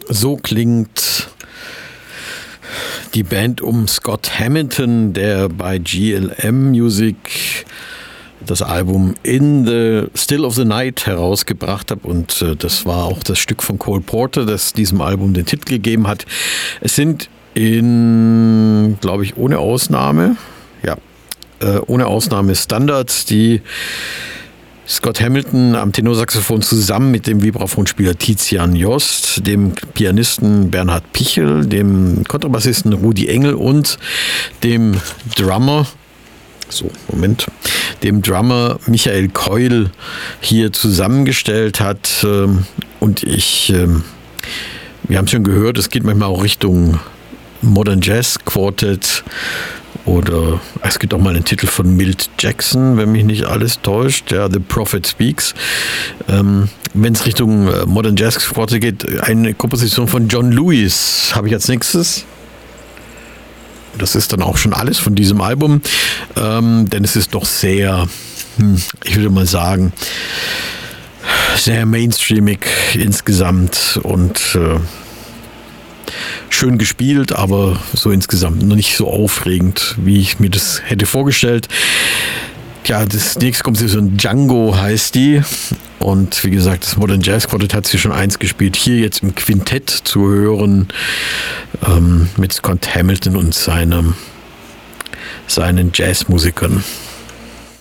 So klingt die Band um Scott Hamilton, der bei GLM Music das Album In the Still of the Night herausgebracht hat, und das war auch das Stück von Cole Porter, das diesem Album den Titel gegeben hat. Es sind glaube ich, ohne Ausnahme Standards, die Scott Hamilton am Tenorsaxophon zusammen mit dem Vibraphonspieler Tizian Jost, dem Pianisten Bernhard Pichel, dem Kontrabassisten Rudi Engel und dem Drummer Michael Keul hier zusammengestellt hat. Und wir haben es schon gehört, es geht manchmal auch Richtung Modern Jazz Quartet, oder es gibt auch mal einen Titel von Milt Jackson, wenn mich nicht alles täuscht, ja, The Prophet Speaks. Wenn es Richtung Modern Jazz Quartet geht, eine Komposition von John Lewis habe ich als nächstes. Das ist dann auch schon alles von diesem Album, denn es ist doch sehr, ich würde mal sagen, sehr mainstreamig insgesamt und schön gespielt, aber so insgesamt noch nicht so aufregend, wie ich mir das hätte vorgestellt. Ja, das nächste Komposition Django heißt die. Und wie gesagt, das Modern Jazz Quartet hat sie schon eins gespielt. Hier jetzt im Quintett zu hören mit Scott Hamilton und seinen Jazzmusikern.